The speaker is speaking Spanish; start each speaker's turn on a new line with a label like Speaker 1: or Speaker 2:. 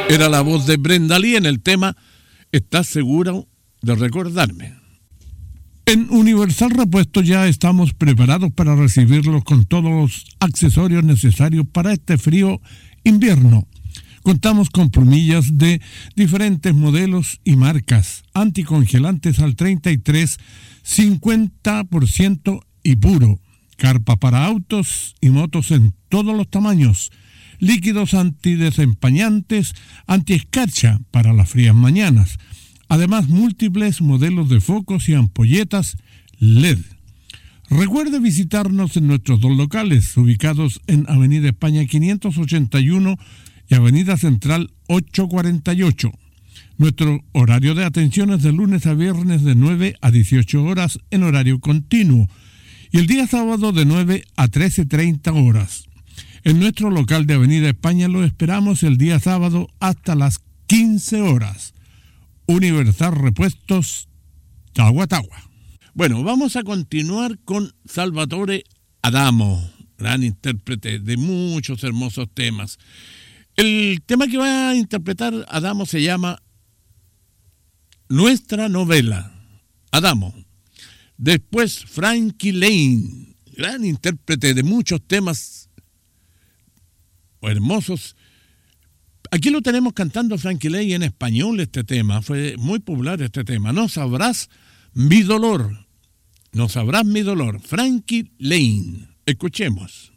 Speaker 1: Era la voz de Brenda Lee en el tema ¿Estás seguro de recordarme? En Universal Repuestos ya estamos preparados para recibirlos con todos los accesorios necesarios para este frío invierno. Contamos con plumillas de diferentes modelos y marcas, anticongelantes al 33, 50% y puro, carpa para autos y motos en todos los tamaños, líquidos antidesempañantes, antiescarcha para las frías mañanas. Además, múltiples modelos de focos y ampolletas LED. Recuerde visitarnos en nuestros dos locales, ubicados en Avenida España 581 y Avenida Central 848. Nuestro horario de atención es de lunes a viernes de 9 a 18 horas en horario continuo y el día sábado de 9 a 13:30 horas. En nuestro local de Avenida España lo esperamos el día sábado hasta las 15 horas. Universal Repuestos, Tagua Tagua. Bueno, vamos a continuar con Salvatore Adamo, gran intérprete de muchos hermosos temas. El tema que va a interpretar Adamo se llama Nuestra Novela, Adamo. Después Frankie Laine, gran intérprete de muchos temas hermosos. Aquí lo tenemos cantando Frankie Laine en español este tema, fue muy popular este tema. No sabrás mi dolor, Frankie Laine. Escuchemos.